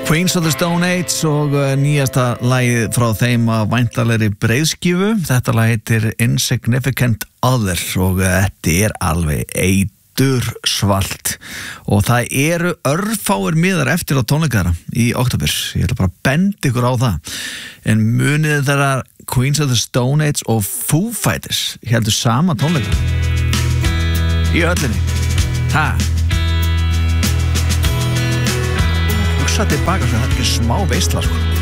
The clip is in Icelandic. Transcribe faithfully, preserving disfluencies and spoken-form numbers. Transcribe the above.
Queens of the Stone Age og nýjasta lagið frá þeim að væntanlegri breiðskífu. Þetta lag heitir Insignificant Other og þetta er alveg eitur svalt og það eru örfáir miðar eftir á tónleikara í október. Ég ætla bara að benda ykkur á það. En munið þeirra Queens of the Stone Age og Foo Fighters heldur sama tónleikara í höllinni. Ha? Hugsa tilbaka, það er ekki smá veisla sko.